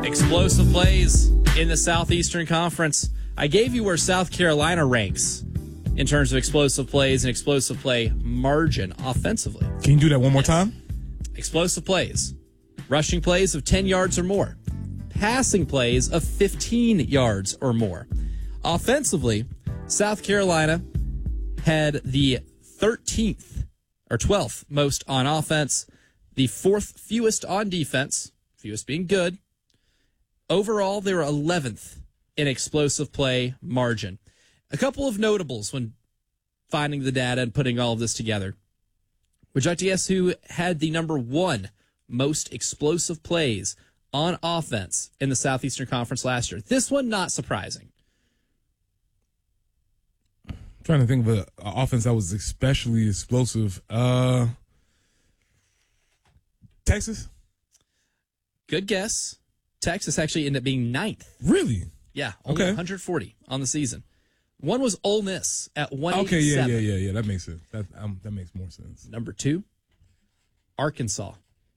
Explosive plays in the Southeastern Conference. I gave you where South Carolina ranks in terms of explosive plays and explosive play margin offensively. Can you do that one more time? Explosive plays. Rushing plays of 10 yards or more. Passing plays of 15 yards or more. Offensively, South Carolina had the 13th or 12th most on offense, the 4th fewest on defense, fewest being good. Overall, they were 11th in explosive play margin. A couple of notables when finding the data and putting all of this together. Would you like to guess who had the number 1 most explosive plays on offense in the Southeastern Conference last year? This one, not surprising. I'm trying to think of an offense that was especially explosive. Texas? Good guess. Texas actually ended up being 9th. Really? Yeah, only 140 on the season. One was Ole Miss at 187. Okay, yeah. That makes sense. That makes more sense. Number 2, Arkansas.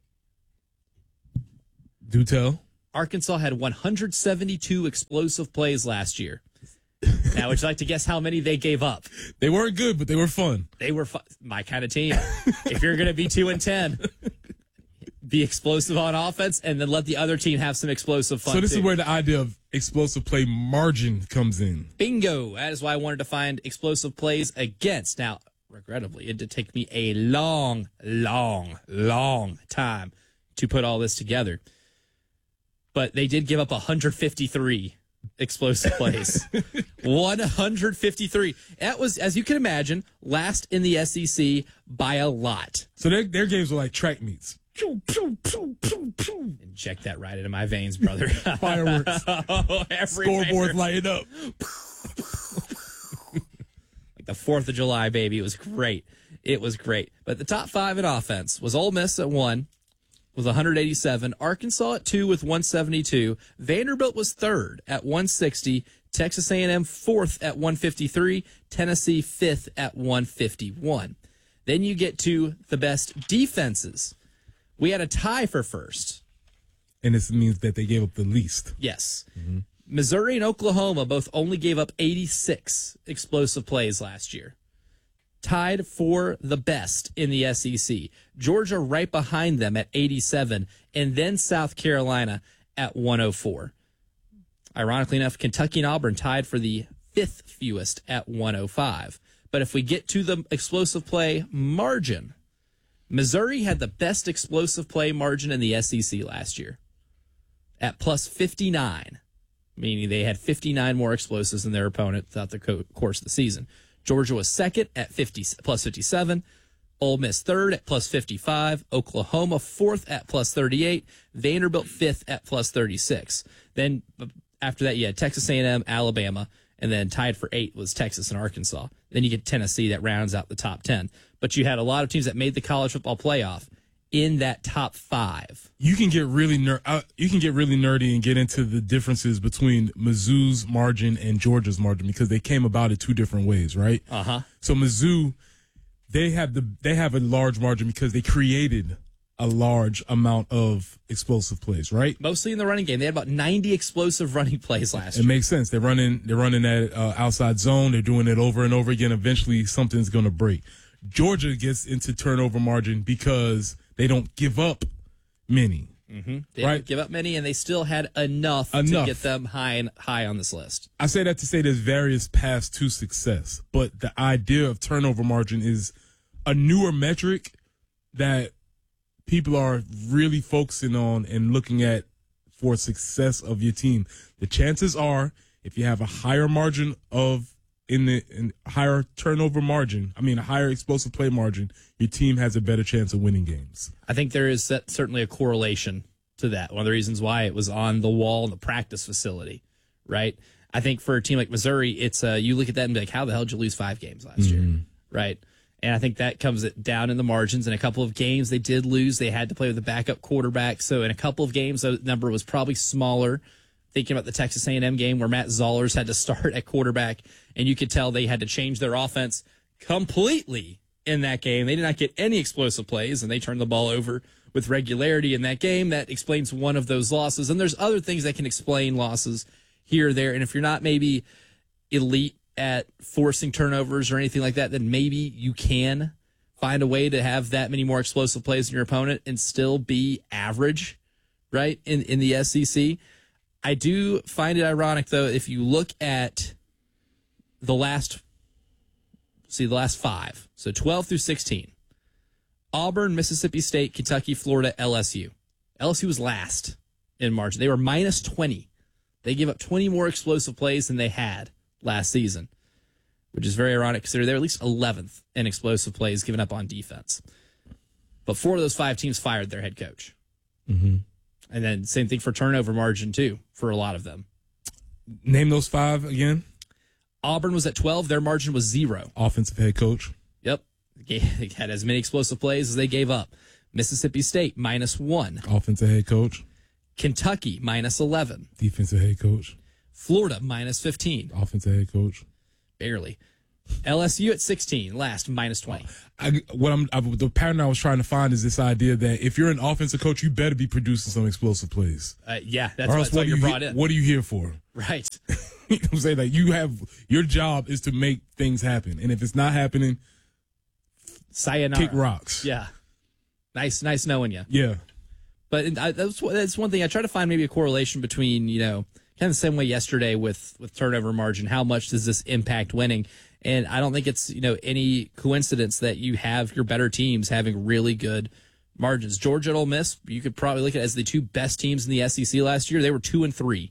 Do tell. Arkansas had 172 explosive plays last year. Now, would you like to guess how many they gave up? They weren't good, but they were fun. They were my kind of team. If you're going to be 2-10, be explosive on offense and then let the other team have some explosive fun. So this is where the idea of explosive play margin comes in. Bingo. That is why I wanted to find explosive plays against. Now, regrettably, it did take me a long time to put all this together. But they did give up 153 explosive plays. 153. That was, as you can imagine, last in the SEC by a lot. So their games were like track meets. Inject that right into my veins, brother. Fireworks. Scoreboard lighting up. Like the 4th of July, baby. It was great. It was great. But the top 5 in offense was Ole Miss at 1 with 187, Arkansas at 2 with 172, Vanderbilt was 3rd at 160, Texas A&M 4th at 153, Tennessee 5th at 151. Then you get to the best defenses. We had a tie for first. And this means that they gave up the least. Yes. Mm-hmm. Missouri and Oklahoma both only gave up 86 explosive plays last year. Tied for the best in the SEC. Georgia right behind them at 87, and then South Carolina at 104. Ironically enough, Kentucky and Auburn tied for the 5th fewest at 105. But if we get to the explosive play margin, Missouri had the best explosive play margin in the SEC last year at plus 59, meaning they had 59 more explosives than their opponent throughout the course of the season. Georgia was 2nd at plus 57. Ole Miss 3rd at plus 55. Oklahoma 4th at plus 38. Vanderbilt 5th at plus 36. Then after that, you had Texas A&M, Alabama, and then tied for 8 was Texas and Arkansas. Then you get Tennessee that rounds out the top 10. But you had a lot of teams that made the college football playoff in that top 5. You can get really nerdy and get into the differences between Mizzou's margin and Georgia's margin because they came about it 2 different ways, right? Uh-huh. So Mizzou, they have a large margin because they created a large amount of explosive plays, right? Mostly in the running game. They had about 90 explosive running plays last year. It makes sense. They're running that outside zone. They're doing it over and over again. Eventually, something's going to break. Georgia gets into turnover margin because they don't give up many. Mm-hmm. They didn't give up many, and they still had enough to get them high on this list. I say that to say there's various paths to success, but the idea of turnover margin is a newer metric that people are really focusing on and looking at for success of your team. The chances are, if you have a higher margin higher turnover margin, a higher explosive play margin, your team has a better chance of winning games. I think there is certainly a correlation to that. One of the reasons why it was on the wall in the practice facility, right? I think for a team like Missouri, it's you look at that and be like, how the hell did you lose 5 games last year, right? And I think that comes down in the margins. In a couple of games they did lose. They had to play with a backup quarterback. So in a couple of games, the number was probably smaller. Thinking about the Texas A&M game where Matt Zollers had to start at quarterback, and you could tell they had to change their offense completely in that game. They did not get any explosive plays, and they turned the ball over with regularity in that game. That explains one of those losses. And there's other things that can explain losses here or there. And if you're not maybe elite at forcing turnovers or anything like that, then maybe you can find a way to have that many more explosive plays than your opponent and still be average, right, in the SEC. I do find it ironic, though, if you look at the last 5, so 12 through 16, Auburn, Mississippi State, Kentucky, Florida, LSU. LSU was last in margin. They were minus 20. They gave up 20 more explosive plays than they had last season, which is very ironic because they're at least 11th in explosive plays given up on defense. But 4 of those 5 teams fired their head coach. Mm-hmm. And then same thing for turnover margin, too, for a lot of them. Name those 5 again. Auburn was at 12. Their margin was 0. Offensive head coach. Yep. They had as many explosive plays as they gave up. Mississippi State, minus 1. Offensive head coach. Kentucky, minus 11. Defensive head coach. Florida, minus 15. Offensive head coach. Barely. LSU at 16, last, minus 20. The pattern I was trying to find is this idea that if you're an offensive coach, you better be producing some explosive plays. Yeah, that's why you're brought in. What are you here for? Right. You know what I'm saying? Like your job is to make things happen. And if it's not happening, sayonara. Kick rocks. Yeah. Nice knowing you. Yeah. But that's one thing. I try to find maybe a correlation between, kind of the same way yesterday with turnover margin. How much does this impact winning? And I don't think it's, any coincidence that you have your better teams having really good margins. Georgia and Ole Miss, you could probably look at as the 2 best teams in the SEC last year. They were 2 and 3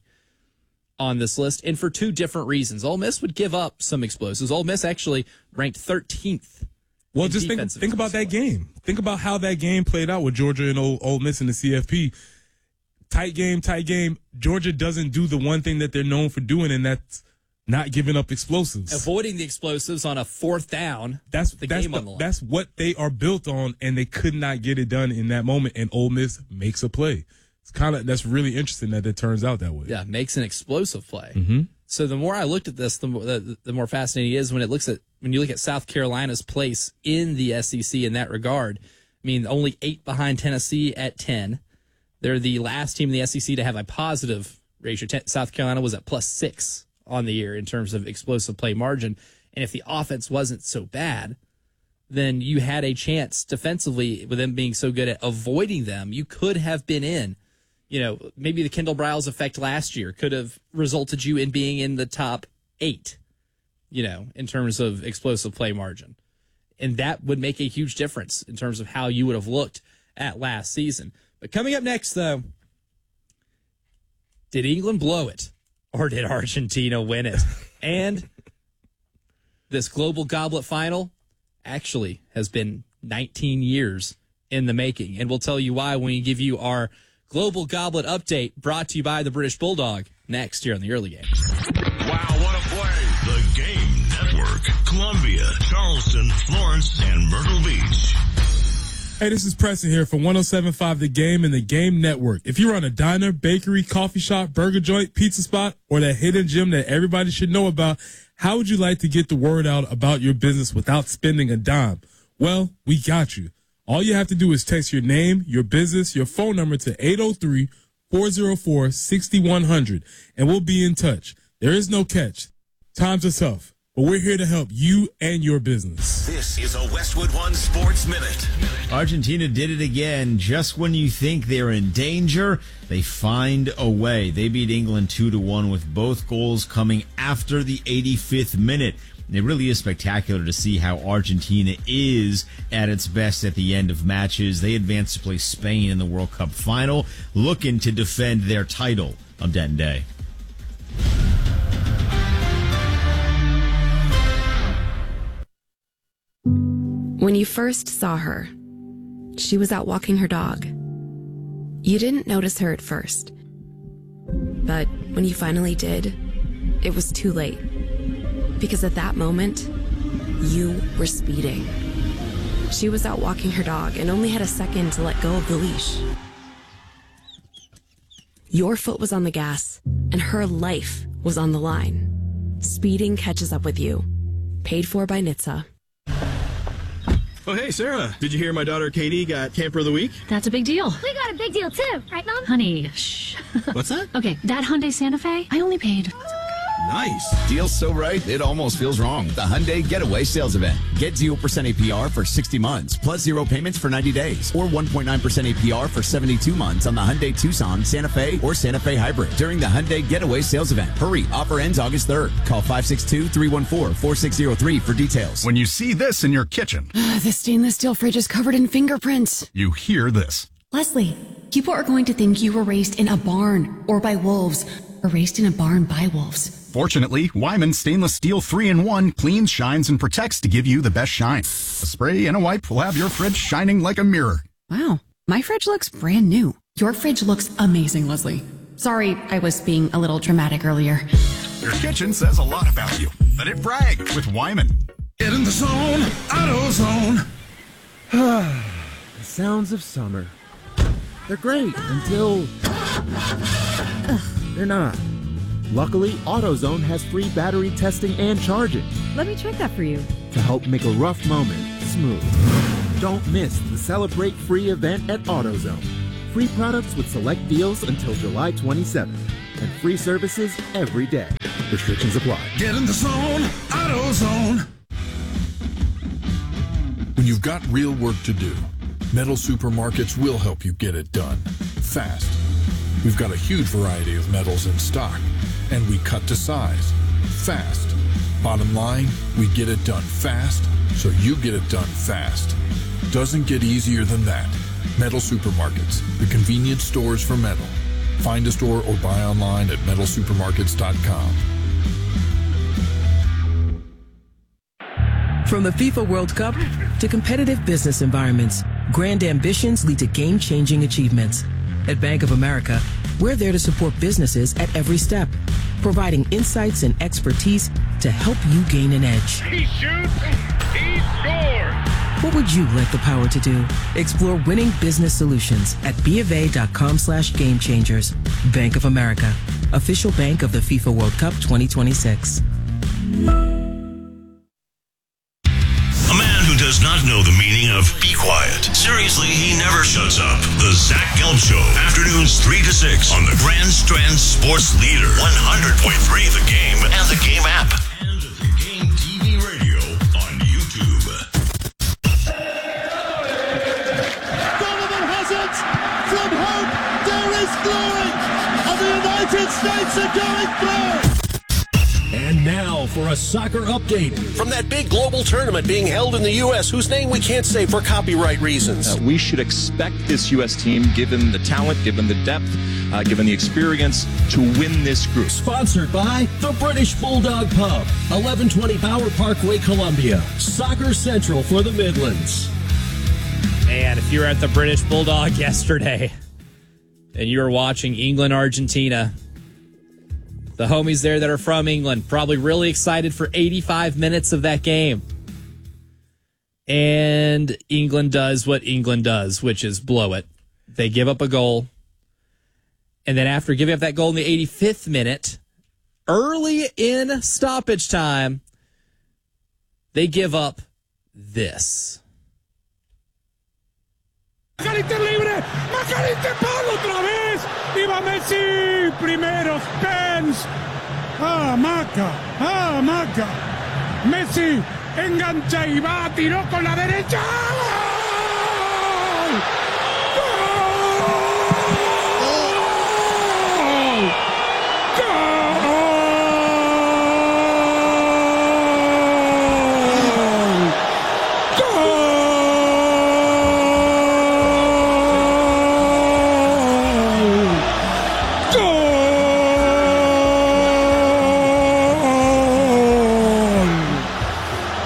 on this list, and for 2 different reasons. Ole Miss would give up some explosives. Ole Miss actually ranked 13th. Well, just think about that game. Think about how that game played out with Georgia and Ole Miss in the CFP. Tight game. Georgia doesn't do the one thing that they're known for doing, and that's not giving up explosives. Avoiding the explosives on a 4th down. That's game on the line. That's what they are built on, and they could not get it done in that moment, and Ole Miss makes a play. That's really interesting that it turns out that way. Yeah, makes an explosive play. Mm-hmm. So the more I looked at this, the more fascinating it is when you look at South Carolina's place in the SEC in that regard. I mean, only 8 behind Tennessee at 10. They're the last team in the SEC to have a positive ratio. South Carolina was at +6 on the year in terms of explosive play margin. And if the offense wasn't so bad, then you had a chance defensively with them being so good at avoiding them. You could have been in. Maybe the Kendall Briles effect last year could have resulted you in being in the top 8, in terms of explosive play margin. And that would make a huge difference in terms of how you would have looked at last season. But coming up next, though, did England blow it or did Argentina win it? And this Global Goblet final actually has been 19 years in the making. And we'll tell you why when we give you our Global Goblet update, brought to you by the British Bulldog, next here on the Early Game. Wow, what a play. The Game Network. Columbia, Charleston, Florence, and Myrtle Beach. Hey, this is Preston here from 107.5 The Game and The Game Network. If you run a diner, bakery, coffee shop, burger joint, pizza spot, or that hidden gem that everybody should know about, how would you like to get the word out about your business without spending a dime? Well, we got you. All you have to do is text your name, your business, your phone number to 803-404-6100, and we'll be in touch. There is no catch. Times are tough, but we're here to help you and your business. This is a Westwood One Sports Minute. Argentina did it again. Just when you think they're in danger, they find a way. They beat England 2-1 with both goals coming after the 85th minute. It really is spectacular to see how Argentina is at its best at the end of matches. They advance to play Spain in the World Cup final, looking to defend their title on Denton Day. When you first saw her, she was out walking her dog. You didn't notice her at first. But when you finally did, it was too late. Because at that moment, you were speeding. She was out walking her dog and only had a second to let go of the leash. Your foot was on the gas, and her life was on the line. Speeding catches up with you. Paid for by NHTSA. Oh, hey, Sarah. Did you hear my daughter Katie got Camper of the Week? That's a big deal. We got a big deal, too. Right, Mom? Honey, shh. What's that? Okay, that Hyundai Santa Fe, I only paid... Nice. Deal's so right, it almost feels wrong. The Hyundai Getaway Sales Event. Get 0% APR for 60 months, plus 0 payments for 90 days, or 1.9% APR for 72 months on the Hyundai Tucson, Santa Fe, or Santa Fe Hybrid during the Hyundai Getaway Sales Event. Hurry, offer ends August 3rd. Call 562-314-4603 for details. When you see this in your kitchen, The stainless steel fridge is covered in fingerprints. you hear this. Leslie, people are going to think you were raised in a barn or by wolves, or raised in a barn by wolves. Fortunately, Wyman Stainless Steel 3-in-1 cleans, shines, and protects to give you the best shine. A spray and a wipe will have your fridge shining like a mirror. Wow, my fridge looks brand new. Your fridge looks amazing, Leslie. Sorry, I was being a little dramatic earlier. Your kitchen says a lot about you. Let it brag with Wyman. Get in the zone, AutoZone. The sounds of summer. They're great until... they're not. Luckily, AutoZone has free battery testing and charging Let me check that for you. to help make a rough moment smooth. Don't miss the Celebrate Free event at AutoZone. Free products with select deals until July 27th. And free services every day. Restrictions apply. Get in the zone, AutoZone. When you've got real work to do, Metal Supermarkets will help you get it done fast. We've got a huge variety of metals in stock, and we cut to size fast. Bottom line, we get it done fast, so you get it done fast. Doesn't get easier than that. Metal Supermarkets, the convenient stores for metal. Find a store or buy online at metalsupermarkets.com. From the FIFA World Cup to competitive business environments, grand ambitions lead to game-changing achievements. At Bank of America, we're there to support businesses at every step, providing insights and expertise to help you gain an edge. He shoots, he scores! What would you like the power to do? Explore winning business solutions at BofA.com/gamechangers. Bank of America, official bank of the FIFA World Cup 2026. A man who does not know the meaning of be quiet. Seriously, he never shuts up. The Zach Gelb Show. Afternoons 3 to 6 on the Grand Strand Sports Leader. 100.3 The Game and the Game app. And the Game TV radio on YouTube. Donovan Hazard from home. There is glory. And the United States are going through. And now for a soccer update from that big global tournament being held in the U.S., whose name we can't say for copyright reasons. We should expect this U.S. team, given the talent, given the depth, given the experience, to win this group. Sponsored by the British Bulldog Pub, 1120 Bauer Parkway, Columbia. Soccer Central for the Midlands. And if you were at the British Bulldog yesterday and you were watching England-Argentina, the homies there that are from England probably really excited for 85 minutes of that game. And England does what England does, which is blow it. They give up a goal. And then after giving up that goal in the 85th minute, early in stoppage time, they give up this. Macalister libre. Macalister Pablo otra vez. Viva Messi. Primeros pens. Maca. Maca. Messi engancha y va. Tiró con la derecha.